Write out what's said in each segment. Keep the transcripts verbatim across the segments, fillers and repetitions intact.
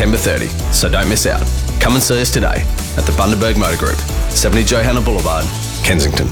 September thirtieth, so don't miss out. Come and see us today at the Bundaberg Motor Group, seventy Johanna Boulevard, Kensington.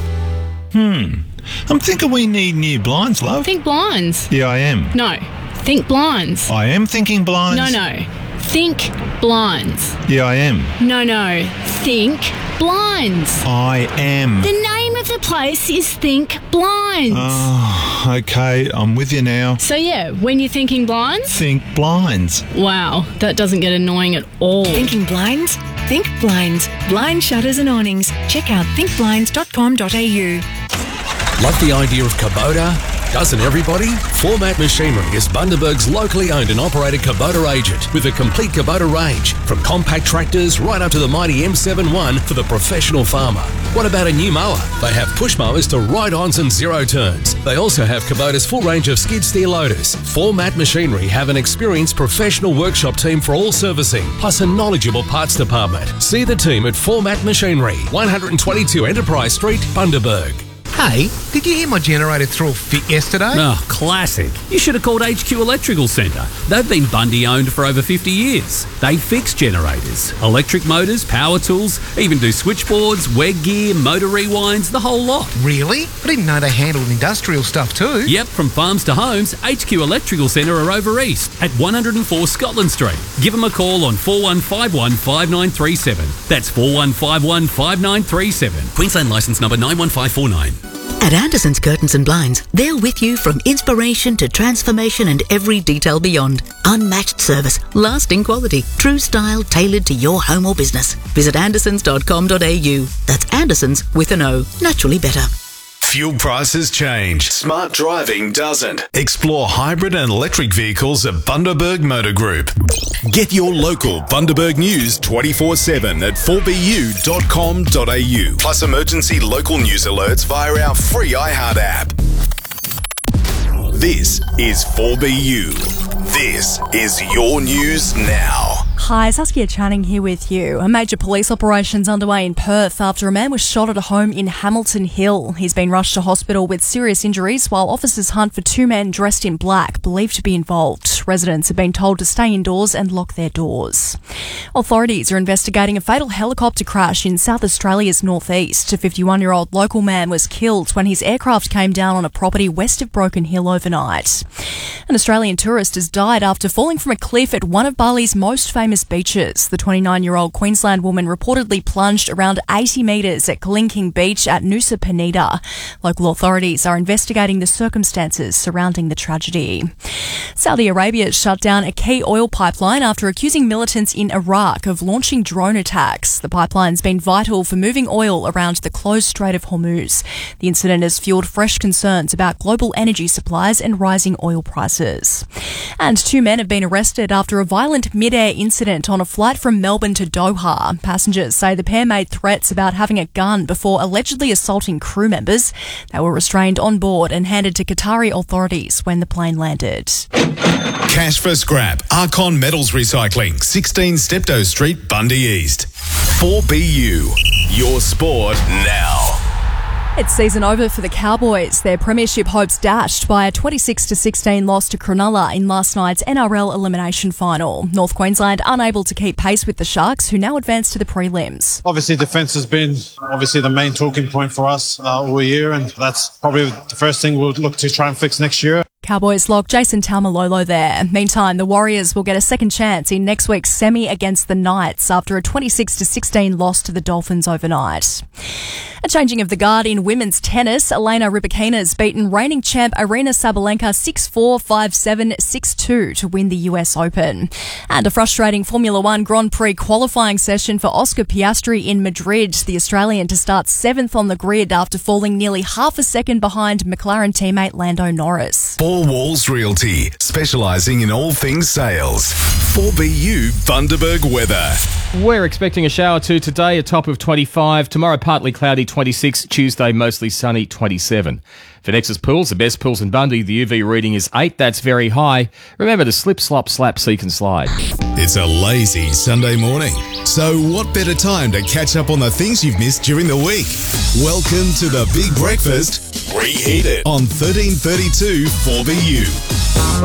Hmm. I'm thinking we need new blinds, love. Think blinds. Yeah, I am. No. Think blinds. I am thinking blinds. No, no. Think blinds. Yeah, I am. No, no. Think blinds. I am. The name of the place is Think Blinds. Oh, okay. I'm with you now. So yeah, when you're thinking blinds? Think blinds. Wow, that doesn't get annoying at all. Thinking blinds? Think blinds. Blind shutters and awnings. Check out think blinds dot com dot a u. Love the idea of Kubota? Doesn't everybody? Format Machinery is Bundaberg's locally owned and operated Kubota agent with a complete Kubota range, from compact tractors right up to the mighty M seventy-one for the professional farmer. What about a new mower? They have push mowers to ride-ons and zero turns. They also have Kubota's full range of skid steer loaders. Format Machinery have an experienced professional workshop team for all servicing, plus a knowledgeable parts department. See the team at Format Machinery, one twenty-two Enterprise Street, Bundaberg. Hey, did you hear my generator threw a fit yesterday? Oh, classic. You should have called H Q Electrical Centre. They've been Bundy owned for over fifty years. They fix generators, electric motors, power tools, even do switchboards, WEG gear, motor rewinds, the whole lot. Really? I didn't know they handled industrial stuff too. Yep, from farms to homes, H Q Electrical Centre are over east at one oh four Scotland Street. Give them a call on four one five one, five nine three seven. That's four one five one, five nine three seven. Queensland licence number nine one five four nine. At Anderson's Curtains and Blinds, they're with you from inspiration to transformation and every detail beyond. Unmatched service, lasting quality, true style tailored to your home or business. Visit andersons dot com dot a u. That's Andersons with an O. Naturally better. Fuel prices change. Smart driving doesn't. Explore hybrid and electric vehicles at Bundaberg Motor Group. Get your local Bundaberg news twenty-four seven at four b u dot com dot a u. Plus emergency local news alerts via our free iHeart app. This is four B U. This is your news now. Hi, Saskia Channing here with you. A major police operation's underway in Perth after a man was shot at a home in Hamilton Hill. He's been rushed to hospital with serious injuries while officers hunt for two men dressed in black, believed to be involved. Residents have been told to stay indoors and lock their doors. Authorities are investigating a fatal helicopter crash in South Australia's northeast. A fifty-one-year-old local man was killed when his aircraft came down on a property west of Broken Hill overnight. An Australian tourist has died after falling from a cliff at one of Bali's most famous beaches. The twenty-nine-year-old Queensland woman reportedly plunged around eighty metres at Kalinking Beach at Nusa Penida. Local authorities are investigating the circumstances surrounding the tragedy. Saudi Arabia has shut down a key oil pipeline after accusing militants in Iraq of launching drone attacks. The pipeline's been vital for moving oil around the closed Strait of Hormuz. The incident has fueled fresh concerns about global energy supplies and rising oil prices. And two men have been arrested after a violent mid-air incident on a flight from Melbourne to Doha. Passengers say the pair made threats about having a gun before allegedly assaulting crew members. They were restrained on board and handed to Qatari authorities when the plane landed. Cash for scrap. Archon Metals Recycling, sixteen Steptoe Street, Bundy East. four B U. Your sport now. It's season over for the Cowboys. Their premiership hopes dashed by a twenty-six to sixteen loss to Cronulla in last night's N R L elimination final. North Queensland unable to keep pace with the Sharks, who now advance to the prelims. Obviously, defence has been obviously the main talking point for us uh, all year, and that's probably the first thing we'll look to try and fix next year. Cowboys lock Jason Taumalolo there. Meantime, the Warriors will get a second chance in next week's semi against the Knights after a twenty-six to sixteen loss to the Dolphins overnight. A changing of the guard in women's tennis. Elena Rybakina's beaten reigning champ Aryna Sabalenka six four, five seven, six two to win the U S Open. And a frustrating Formula One Grand Prix qualifying session for Oscar Piastri in Madrid. The Australian to start seventh on the grid after falling nearly half a second behind McLaren teammate Lando Norris. Four Walls Realty, specialising in all things sales. four B U Bundaberg weather. We're expecting a shower or two today, a top of twenty-five. Tomorrow, partly cloudy, twenty-six. Tuesday, mostly sunny, twenty-seven. For Nexus Pools, the best pools in Bundy, the U V reading is eight. That's very high. Remember to slip, slop, slap, seek and slide. It's a lazy Sunday morning. So what better time to catch up on the things you've missed during the week? Welcome to the Big Breakfast Reheated on thirteen thirty-two four B U.